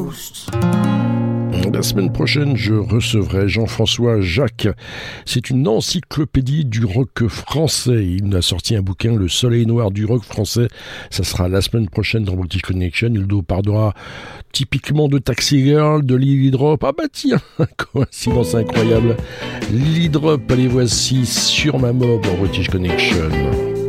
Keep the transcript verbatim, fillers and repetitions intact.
Coast. La semaine prochaine, je recevrai Jean-François Jacques. C'est une encyclopédie du rock français. Il a sorti un bouquin, Le Soleil Noir du rock français. Ça sera la semaine prochaine dans British Connection. Il nous parlera typiquement de Taxi Girl, de Lily Drop. Ah bah tiens, coïncidence incroyable. Lily Drop, allez voici sur ma mob dans British Connection.